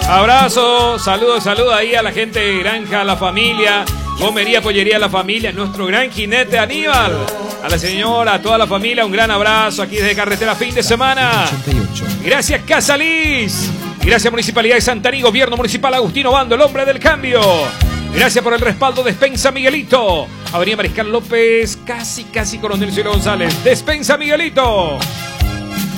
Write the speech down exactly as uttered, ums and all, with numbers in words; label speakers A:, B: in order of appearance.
A: Abrazo, saludos, saludos ahí a la gente de Granja, a la familia, Comería, Pollería, la familia, nuestro gran jinete Aníbal, a la señora, a toda la familia, un gran abrazo aquí desde Carretera Fin de Semana. Gracias Casalís, gracias Municipalidad de Santaní, Gobierno Municipal Agustino Bando, el hombre del cambio. Gracias por el respaldo, Despensa Miguelito, Avenida Mariscal López, casi, casi Coronel Cielo González. Despensa Miguelito.